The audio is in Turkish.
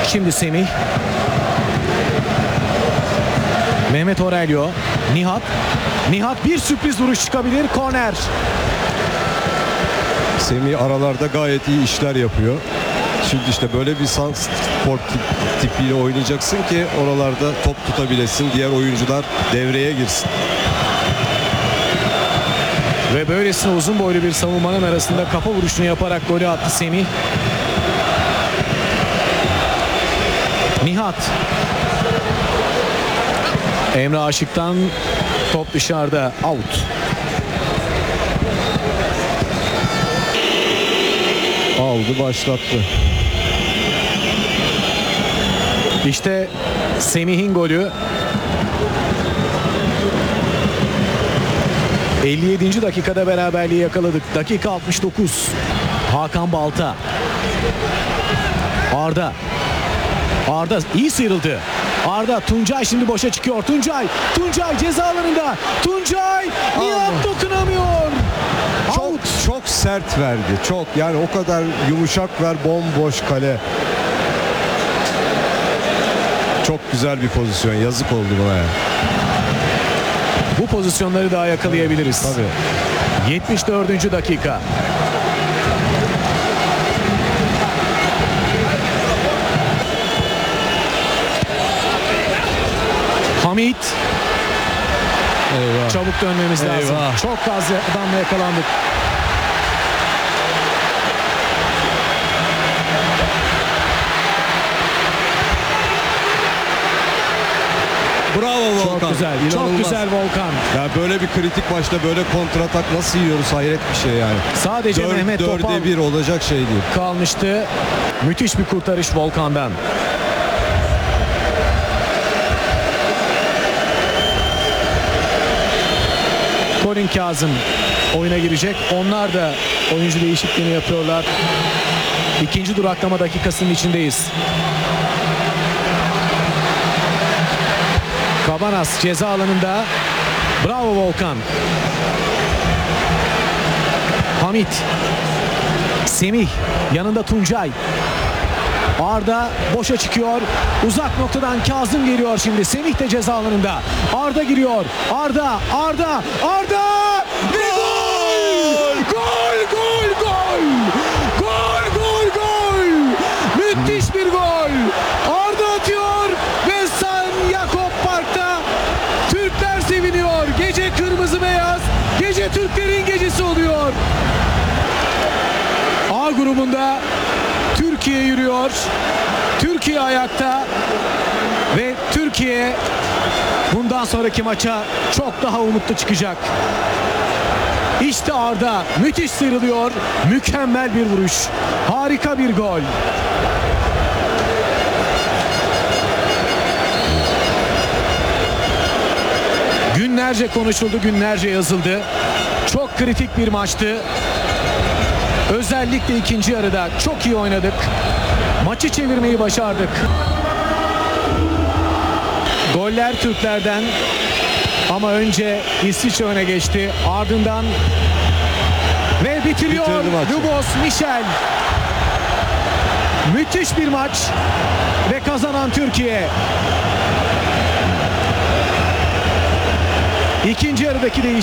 Şimdi Semih. Mehmet Aurelio. Nihat. Nihat bir sürpriz vuruş çıkabilir. Korner. Semih aralarda gayet iyi işler yapıyor. Şimdi işte böyle bir santrfor tipiyle oynayacaksın ki oralarda top tutabilesin. Diğer oyuncular devreye girsin. Ve böylesine uzun boylu bir savunmanın arasında kafa vuruşunu yaparak golü attı Semih. Nihat. Emre Aşık'tan top dışarıda, out. Aldı, başlattı. İşte Semih'in golü. 57. dakikada beraberliği yakaladık. Dakika 69. Hakan Balta. Arda. Arda iyi sıyrıldı. Arda, Tuncay şimdi boşa çıkıyor. Tuncay ceza alanında. Tuncay, Nihat dokunamıyor. Çok sert verdi. Çok, yani o kadar yumuşak ver, bomboş kale. Çok güzel bir pozisyon. Yazık oldu buna ya. Bu pozisyonları daha yakalayabiliriz. Tabii. 74. dakika. Hamit. Eyvah. Çabuk dönmemiz lazım. Eyvah. Çok az adamla yakalandık. Bravo Volkan. Çok güzel. Çok İnanılmaz. güzel Volkan. Ya böyle bir kritik maçta böyle kontratak nasıl yiyoruz, hayret bir şey yani. Sadece Mehmet Topal 4'e 1 olacak şey değil. kalmıştı. Müthiş bir kurtarış Volkan'dan. Colin Kazım oyuna girecek. Onlar da oyuncu değişikliğini yapıyorlar. İkinci duraklama dakikasının içindeyiz. Cabanas ceza alanında. Bravo Volkan. Hamit. Semih. Yanında Tuncay. Arda boşa çıkıyor. Uzak noktadan Kazım geliyor şimdi. Semih de ceza alanında. Arda giriyor. Arda. Ve gol! Gol! Müthiş bir gol. Arda atıyor ve San Jakob Park'ta Türkler seviniyor. Gece kırmızı beyaz. Gece Türklerin gecesi oluyor. A grubunda Türkiye yürüyor. Türkiye ayakta ve Türkiye bundan sonraki maça çok daha umutlu çıkacak. İşte Arda müthiş sıyrılıyor. Mükemmel bir vuruş. Harika bir gol. Günlerce konuşuldu, günlerce yazıldı. Çok kritik bir maçtı. Özellikle ikinci yarıda çok iyi oynadık. Maçı çevirmeyi başardık. Goller Türklerden ama önce İsviçre öne geçti. Ardından ve bitiriyor Lubos Michel. Müthiş bir maç ve kazanan Türkiye. İkinci yarıdaki değişiklik.